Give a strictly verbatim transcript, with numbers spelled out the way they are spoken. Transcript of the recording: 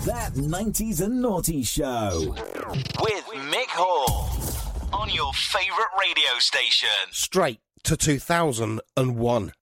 That nineties and Naughty Show. With Mick Hall. On your favourite radio station. Straight to two thousand one.